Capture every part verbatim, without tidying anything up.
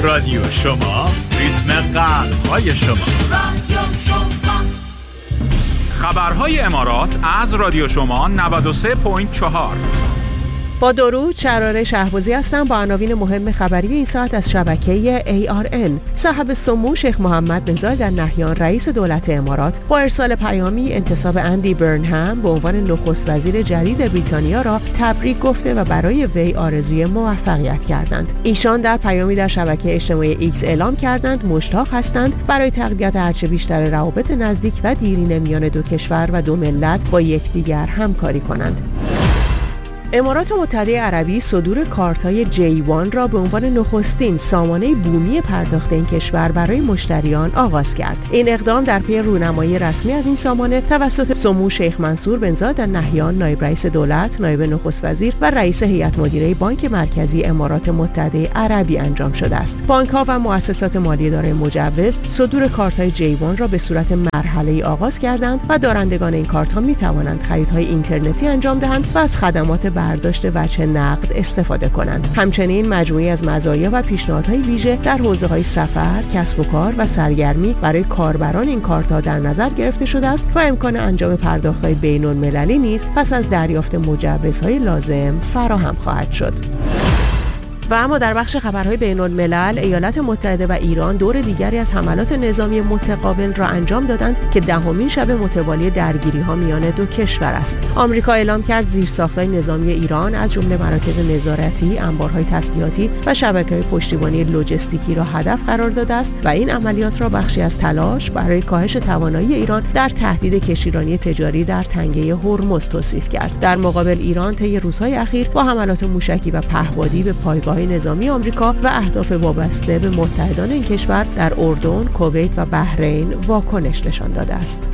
رادیو شما، ریتم قلب‌های شما. رادیو شما. خبرهای امارات از رادیو شما نود و سه ممیز چهار. با درود، شراره شهبازی هستم با عناوین مهم خبری این ساعت از شبکه ای آر ان. صاحب سمو شیخ محمد بن زاید ال نهیان رئیس دولت امارات با ارسال پیامی انتصاب اندی برنهم به عنوان نخست وزیر جدید بریتانیا را تبریک گفته و برای وی آرزوی موفقیت کردند. ایشان در پیامی در شبکه اجتماعی ایکس اعلام کردند مشتاق هستند برای تقویت هرچه بیشتر روابط نزدیک و دیرینه میان دو کشور و دو ملت با یکدیگر همکاری کنند. امارات متحده عربی صدور کارت‌های جی وان را به عنوان نخستین سامانه بومی پرداخت این کشور برای مشتریان آغاز کرد. این اقدام در پی رونمایی رسمی از این سامانه توسط سمو شیخ منصور بن زاید ال نهیان نایب رئیس دولت، نایب نخست وزیر و رئیس هیئت مدیره بانک مرکزی امارات متحده عربی انجام شده است. بانک‌ها و مؤسسات مالی دارای مجوز صدور کارت‌های جی وان را به صورت مرحله‌ای آغاز کردند و دارندگان این کارت‌ها می‌توانند خریدهای اینترنتی انجام دهند و از خدمات برداشت وجه نقد استفاده کنند. همچنین مجموعی از مزایا و پیشنهادهای ویژه در حوزه‌های سفر، کسب و کار و سرگرمی برای کاربران این کارت‌ها در نظر گرفته شده است و امکان انجام پرداخت‌های بین‌المللی نیز پس از دریافت مجوزهای لازم فراهم خواهد شد. و اما در بخش خبرهای بین الملل، ایالات متحده و ایران دور دیگری از حملات نظامی متقابل را انجام دادند که دهمین شب متوالی درگیری‌ها میان دو کشور است. آمریکا اعلام کرد زیرساخت‌های نظامی ایران از جمله مراکز نظارتی، انبارهای تسلیحاتی و شبکه‌های پشتیبانی لوجستیکی را هدف قرار داده است و این عملیات را بخشی از تلاش برای کاهش توانایی ایران در تهدید کشتیرانی تجاری در تنگه هرمز توصیف کرد. در مقابل ایران طی روزهای اخیر با حملات موشکی و پهپادی به پایگاه نظامی آمریکا و اهداف وابسته به متحدان این کشور در اردن، کویت و بحرین واکنش نشان داده است.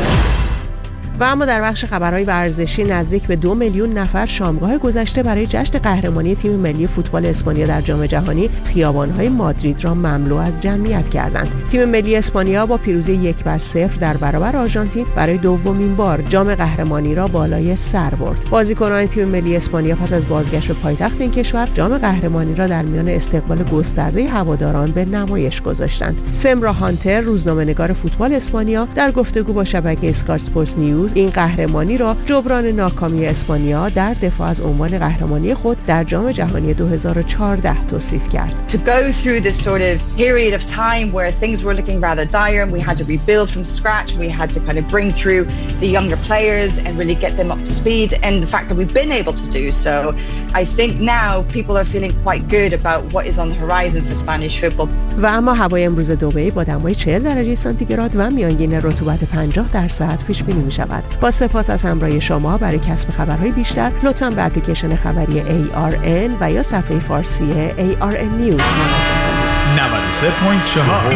و اما در بخش خبرهای ورزشی، نزدیک به دو میلیون نفر شامگاه گذشته برای جشن قهرمانی تیم ملی فوتبال اسپانیا در جام جهانی خیابان‌های مادرید را مملو از جمعیت کردند. تیم ملی اسپانیا با پیروزی یک بر صفر در برابر آرژانتین برای دومین بار جام قهرمانی را بالای سر برد. بازیکنان تیم ملی اسپانیا پس از بازگشت به پایتخت این کشور جام قهرمانی را در میان استقبال گسترده هواداران به نمایش گذاشتند. سمرا هانتر، روزنامه‌نگار فوتبال اسپانیا، در گفتگو با شبکه اسکای اسپورتس نیوز این قهرمانی را جبران ناکامی اسپانیا در دفاع از عنوان قهرمانی خود در جام جهانی دو هزار و چهارده توصیف کرد. To go through this sort of period of time where things were looking rather dire and we had to rebuild from scratch, we had to kind of bring through the younger players and really get them up to speed, and the fact that we've been able to do so, I think now people are feeling quite good about what is on the horizon for Spanish football. و اما هوای امروز دبی با دمای چهل درجه سانتیگراد و میانگین رطوبت پنجاه درصد پیش بینی می شود. با سپاس از همراهی شما. برای کسب خبرهای بیشتر لطفاً به اپلیکیشن خبری ای آر ان و یا صفحه فارسی ای آر ان نیوز مراجعه کنید. نود و سه ممیز چهار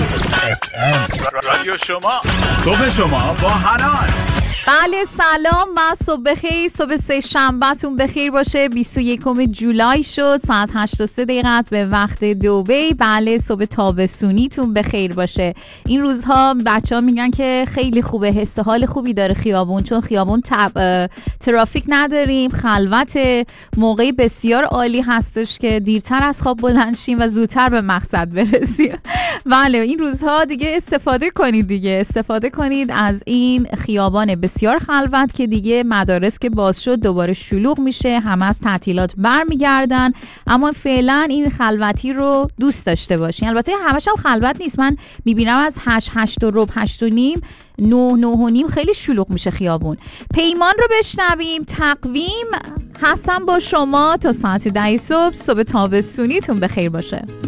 رادیو شما، صبح شما با حنان. بله سلام و صبح بخیر. صبح سه شنبهتون بخیر باشه. بیست و یکم جولای شد، ساعت هشت و سه دقیقه است به وقت دبی. بله صبح تابستونیتون بخیر باشه. این روزها بچه ها میگن که خیلی خوبه، حس حال خوبی داره خیابون، چون خیابون تب... ترافیک نداریم، خلوت، موقعی بسیار عالی هستش که دیرتر از خواب بلند شیم و زودتر به مقصد برسیم. بله این روزها دیگه استفاده کنید دیگه استفاده کنید از این خیابان بسیار خلوت که دیگه مدارس که باز شد دوباره شلوغ میشه، همه از تعطیلات برمیگردن، اما فعلا این خلوتی رو دوست داشته باشین. البته همش هم خلوت نیست، من میبینم از هشت هشت و ربع هشت و نیم نه نه و نیم خیلی شلوغ میشه خیابون. پیمان رو بشنویم. تقویم هستم با شما تا ساعت ده صبح. صبح تابستونیتون بخیر باشه.